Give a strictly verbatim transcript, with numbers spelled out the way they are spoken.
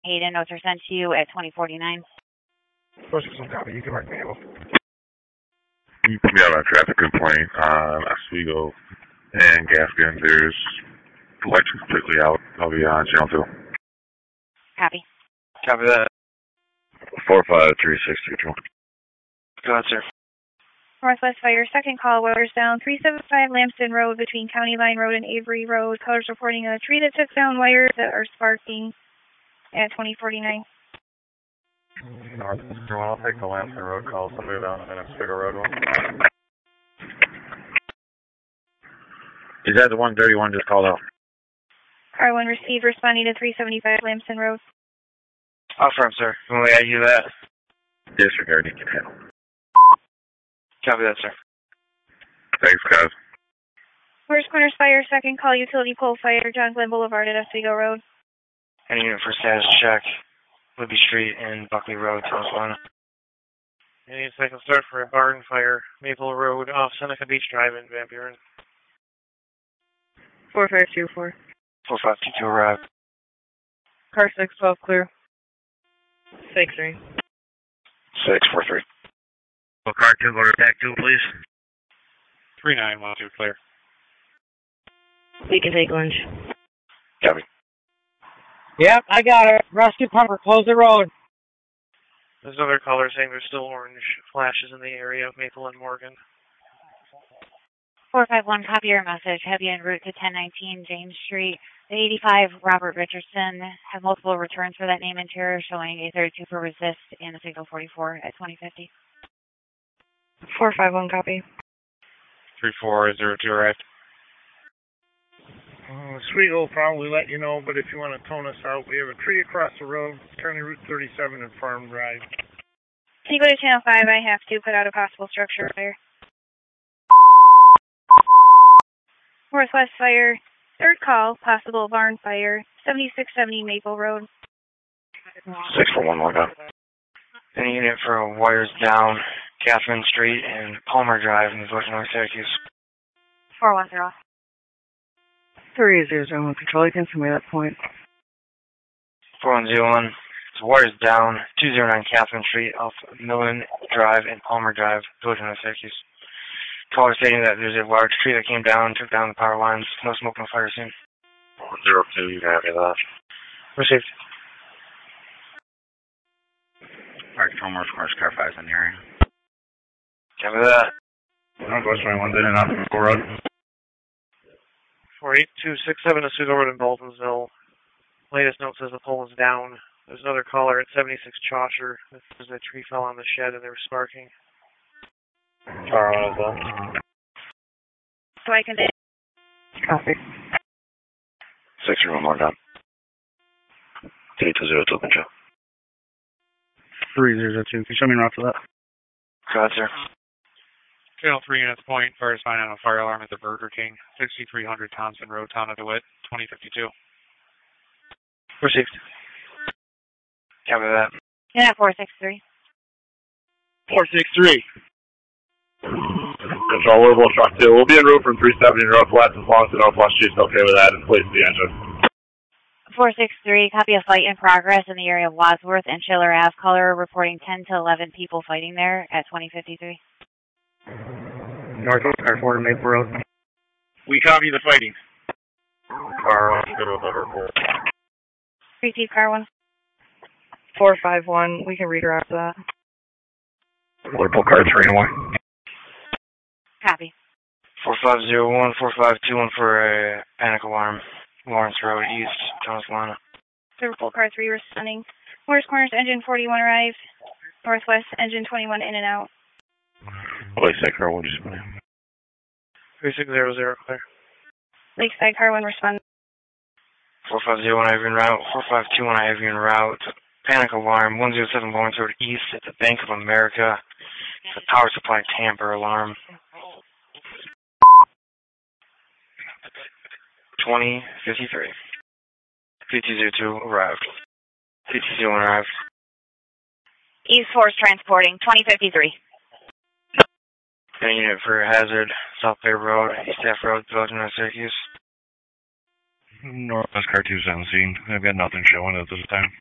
Hayden, notes are sent to you at twenty forty-nine. First some copy, you can write me able. You put me out on a traffic complaint on Oswego and Gaskin. There's electric completely out. I'll be on channel two. Copy. Copy that. four five three six two two. Go ahead, sir. Northwest Fire, second call, wires down, three seventy-five Lamston Road between County Line Road and Avery Road. Callers reporting a tree that took down wires that are sparking at twenty forty-nine. Northwest, I'll take the Lamston Road call, somebody down in Oswego Road one. Is that the one thirty-one just called out? R one received, responding to three seventy-five Lamston Road. Affirm, sir. Can we add you that? Disregarding can handle. Copy that, sir. Thanks, guys. First Corners Fire, second call, utility pole fire, John Glenn Boulevard at Oswego Road. Any unit for status check, Libby Street and Buckley Road, South Carolina. Any second start for a barn fire, Maple Road off Seneca Beach Drive in Van Buren. four five two four. four five two two arrive. Car six twelve clear. six three. six four three. Well, car two, go to back two, please. three nine one two clear. We can take lunch. Copy. Yep, I got it. Rescue pumper, close the road. There's another caller saying there's still orange flashes in the area of Maple and Morgan. four five one, copy your message. Have you en route to ten nineteen James Street. The eighty-five Robert Richardson have multiple returns for that name interior, showing a thirty-two for resist and a signal forty-four at twenty fifty. four five one, copy. three four zero two arrived. Uh, Oswego will probably let you know, but if you want to tone us out, we have a tree across the road, County Route thirty-seven and Farm Drive. Can you go to channel five? I have to put out a possible structure fire. Northwest Fire, third call, possible barn fire, seventy-six seventy Maple Road. six four one one, go. Any unit for wires down, Catherine Street and Palmer Drive in the North Syracuse. four one zero. three zero zero one, control, you can send me that point. four one zero one. It's wires down, two oh nine Catherine Street off Millen Drive and Palmer Drive, Village of Syracuse. Caller stating that there's a large tree that came down, took down the power lines. No smoke, no fire scene. four zero two, you can have me that. Received. Alright, Tomorrow's Corners, car five's in the area. Copy that. Northwest twenty-one, in and out of Road. four eight two six seven Oswego Road in Boltonsville. Latest note says the pole is down. There's another caller at seventy-six Chaucer. There's a tree fell on the shed and they were sparking. Car one as well. So I can... Copy. six three one one down. three two zero two, control. three zero zero two, can you show me an route for that? Go ahead, sir. Channel three units point, fire sign on a fire alarm at the Burger King, sixty-three hundred Thompson Road, Town of DeWitt, twenty fifty-two. Received. Copy that. Yeah, four six three. four six three. Control, we're both truck two. We'll be en route from three seventy Northwest as long as the Northwest Chief's okay with that and please the engine. four six three, copy a fight in progress in the area of Wadsworth and Schiller Ave. Caller reporting ten to eleven people fighting there at twenty fifty-three. Northwest car four, Maple Road. We copy the fighting. Car one, good with over. Repeat car one. four five one, we can redirect that. Liverpool car three and one. Copy. four five zero one, four five two one for a panic alarm. Lawrence Road, East, North Carolina. Liverpool car three responding. Morris Corners, engine forty-one arrived. Northwest, engine twenty-one in and out. Lakeside car one, just put three six zero zero clear. Lakeside car one responding. four five zero one, I have you en route. four five two one, I have you en route. Panic alarm, one zero seven Lawrence Road, East, at the Bank of America. It's a power supply tamper alarm. twenty fifty-three. fifty zero two arrived. fifty zero one arrived. East Force transporting, twenty fifty-three. Any unit for hazard, South Bay Road, East F Road, Village of Syracuse. Northwest car two seventeen. I've got nothing showing at this time.